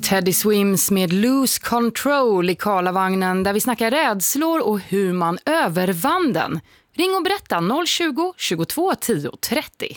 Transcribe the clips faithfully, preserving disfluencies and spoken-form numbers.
Teddy Swims med Lose Control i Karlavagnen där vi snackar rädslor och hur man övervann den. Ring och berätta noll tjugo, tjugotvå, tio, trettio.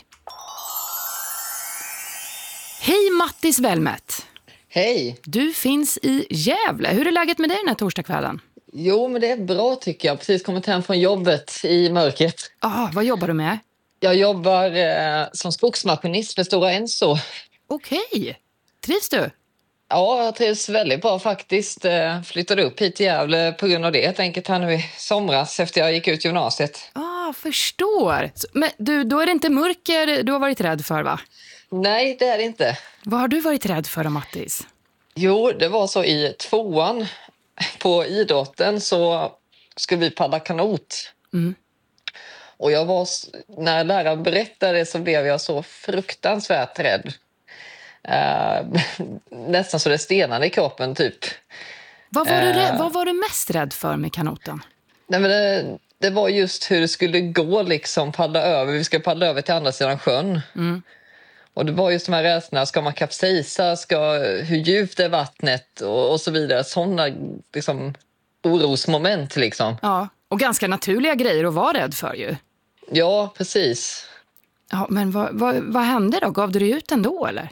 Hej Mattis Velmet. Hej. Du finns i Gävle. Hur är läget med dig den här torsdagskvällen? Jo, men det är bra tycker jag. Precis kommit hem från jobbet i mörkret. Ah, vad jobbar du med? Jag jobbar eh, som skogsmaskinist för Stora Enso. Okej. Trivs du? Ja, jag trivs väldigt bra faktiskt. Eh, flyttade upp hit till Gävle på grund av det. Jag tänker här nu i somras efter jag gick ut gymnasiet. Ah, förstår. Men du, då är det inte mörker du har varit rädd för, va? Nej, det är det inte. Vad har du varit rädd för, Mattis? Jo, det var så i tvåan på idrotten så skulle vi paddla kanot. Mm. Och jag var, när läraren berättade det så blev jag så fruktansvärt rädd. Uh, nästan så det stenade i kroppen typ. Vad var, du uh, rädd, vad var du mest rädd för med kanoten? Nej, men det, det var just hur det skulle gå liksom paddla över. Vi ska paddla över till andra sidan sjön. Mm. Och det var just de här rädslorna. Ska man kapsejsa? Ska, hur djupt är vattnet? Och, och så vidare. Sådana liksom, orosmoment liksom. Ja, och ganska naturliga grejer att vara rädd för ju. Ja, precis. Ja, men vad, vad, vad hände då? Gav du dig ut ändå eller?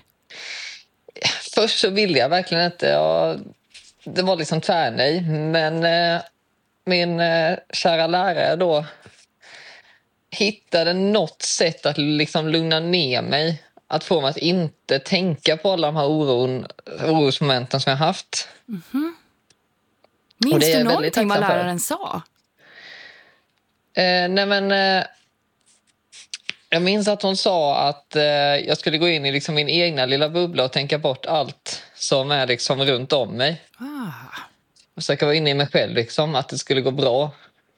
Först så ville jag verkligen inte. Jag, det var liksom tvärnej. Men eh, min eh, kära lärare då hittade något sätt att liksom lugna ner mig. Att få mig att inte tänka på alla de här oron, orosmomenten som jag haft. Mm-hmm. Minns du någonting vad läraren sa? Eh, nej men... Eh, jag minns att hon sa att eh, jag skulle gå in i liksom min egna lilla bubbla och tänka bort allt som är liksom runt om mig. Ah. Och försöka vara inne i mig själv, liksom, att det skulle gå bra.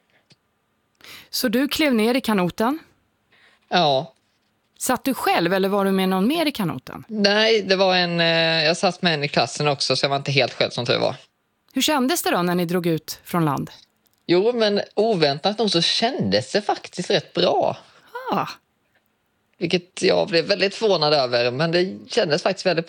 Så du klev ner i kanoten? Ja. Satt du själv eller var du med någon mer i kanoten? Nej, det var en... Eh, jag satt med en i klassen också så jag var inte helt själv som tur var. Hur kändes det då när ni drog ut från land? Jo, men oväntat nog så kändes det faktiskt rätt bra. Ah. Vilket jag blev väldigt förvånad över, men det kändes faktiskt väldigt